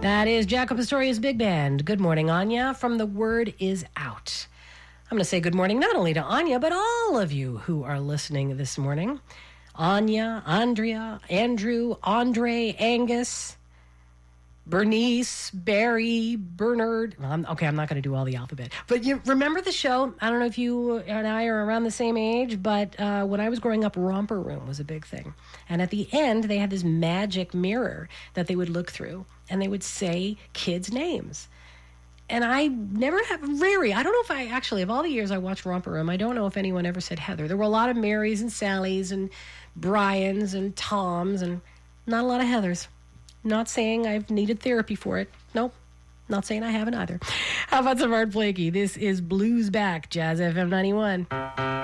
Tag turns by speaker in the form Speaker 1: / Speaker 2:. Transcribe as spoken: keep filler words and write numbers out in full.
Speaker 1: That is Jaco Pastorius Big Band. Good morning, Anya, from The Word Is Out. I'm going to say good morning not only to Anya, but all of you who are listening this morning. Anya, Andrea, Andrew, Andre, Angus, Bernice, Barry, Bernard. I'm, okay, I'm not going to do all the alphabet. But you remember the show? I don't know if you and I are around the same age, but uh, when I was growing up, Romper Room was a big thing. And at the end, they had this magic mirror that they would look through, and they would say kids' names. And I never have, rarely, I don't know if I actually, of all the years I watched Romper Room, I don't know if anyone ever said Heather. There were a lot of Marys and Sallys and Brians and Toms and not a lot of Heathers. Not saying I've needed therapy for it. Nope. Not saying I haven't either. How about some Art Blakey? This is Blues Back, Jazz F M ninety-one.